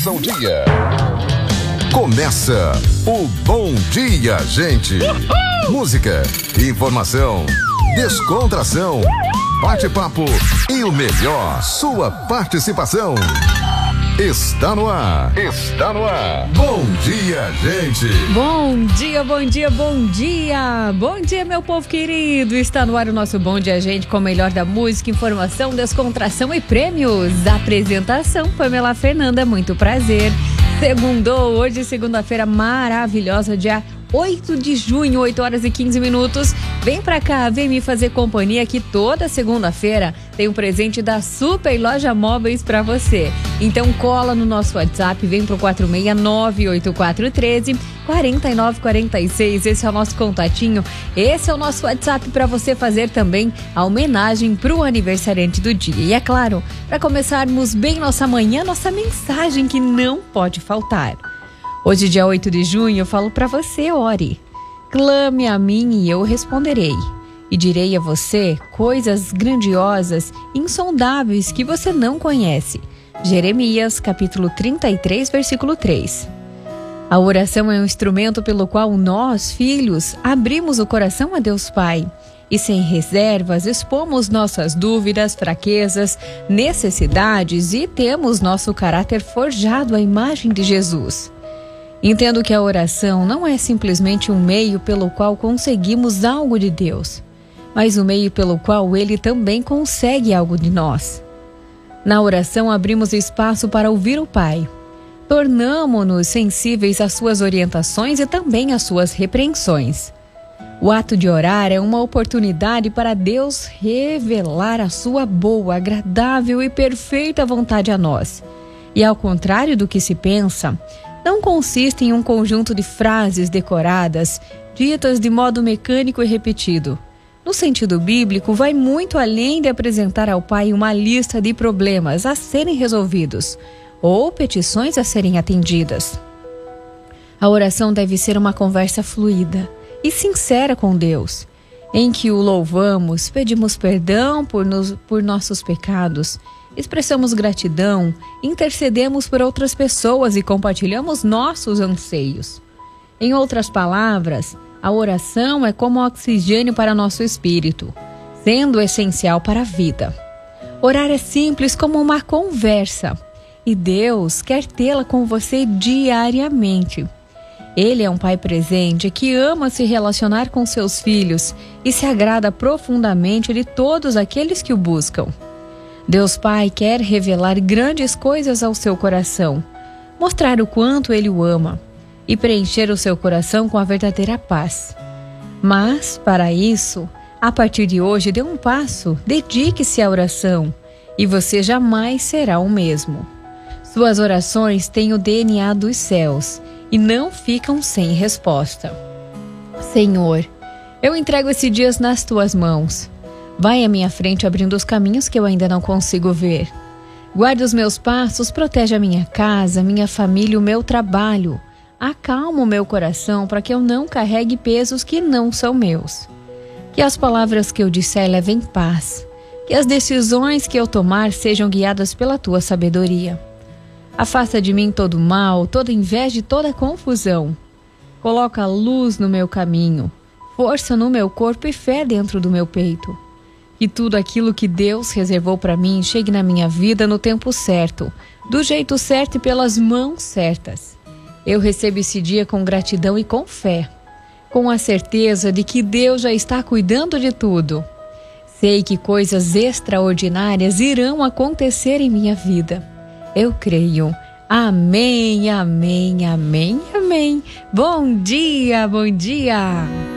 começa o dia. Começa o Bom Dia, gente. Música, informação, descontração, bate-papo e o melhor, sua participação. Está no ar. Está no ar. Bom dia, gente. Bom dia, bom dia, bom dia. Bom dia, meu povo querido. Está no ar o nosso Bom Dia, gente, com o melhor da música, informação, descontração e prêmios. Apresentação, Pamela Fernanda, muito prazer. Segundou, hoje segunda-feira maravilhosa, dia 8 de junho, 8 horas e 15 minutos. Vem pra cá, vem me fazer companhia, que toda segunda-feira tem um presente da Super Loja Móveis pra você. Então cola no nosso WhatsApp, vem pro 469-8413-4946. Esse é o nosso contatinho, esse é o nosso WhatsApp pra você fazer também a homenagem pro aniversariante do dia. E é claro, pra começarmos bem nossa manhã, nossa mensagem que não pode faltar. Hoje, dia 8 de junho, eu falo para você, ore. Clame a mim e eu responderei. E direi a você coisas grandiosas, insondáveis que você não conhece. Jeremias, capítulo 33, versículo 3. A oração é um instrumento pelo qual nós, filhos, abrimos o coração a Deus Pai. E sem reservas expomos nossas dúvidas, fraquezas, necessidades e temos nosso caráter forjado à imagem de Jesus. Entendo que a oração não é simplesmente um meio pelo qual conseguimos algo de Deus, mas o meio pelo qual Ele também consegue algo de nós. Na oração abrimos espaço para ouvir o Pai. Tornamo-nos sensíveis às suas orientações e também às suas repreensões. O ato de orar é uma oportunidade para Deus revelar a sua boa, agradável e perfeita vontade a nós. E ao contrário do que se pensa, não consiste em um conjunto de frases decoradas, ditas de modo mecânico e repetido. No sentido bíblico, vai muito além de apresentar ao Pai uma lista de problemas a serem resolvidos ou petições a serem atendidas. A oração deve ser uma conversa fluida e sincera com Deus, em que o louvamos, pedimos perdão por nossos pecados, expressamos gratidão, intercedemos por outras pessoas e compartilhamos nossos anseios. Em outras palavras, a oração é como oxigênio para nosso espírito, sendo essencial para a vida. Orar é simples como uma conversa, e Deus quer tê-la com você diariamente. Ele é um pai presente que ama se relacionar com seus filhos e se agrada profundamente de todos aqueles que o buscam. Deus Pai quer revelar grandes coisas ao seu coração, mostrar o quanto Ele o ama e preencher o seu coração com a verdadeira paz. Mas, para isso, a partir de hoje, dê um passo, dedique-se à oração e você jamais será o mesmo. Suas orações têm o DNA dos céus e não ficam sem resposta. Senhor, eu entrego esses dias nas tuas mãos. Vai à minha frente abrindo os caminhos que eu ainda não consigo ver. Guarda os meus passos, protege a minha casa, minha família e o meu trabalho. Acalma o meu coração para que eu não carregue pesos que não são meus. Que as palavras que eu disser levem paz. Que as decisões que eu tomar sejam guiadas pela tua sabedoria. Afasta de mim todo mal, toda inveja e toda confusão. Coloca luz no meu caminho, força no meu corpo e fé dentro do meu peito. Que tudo aquilo que Deus reservou para mim chegue na minha vida no tempo certo, do jeito certo e pelas mãos certas. Eu recebo esse dia com gratidão e com fé, com a certeza de que Deus já está cuidando de tudo. Sei que coisas extraordinárias irão acontecer em minha vida. Eu creio. Amém, amém, amém, amém. Bom dia, bom dia.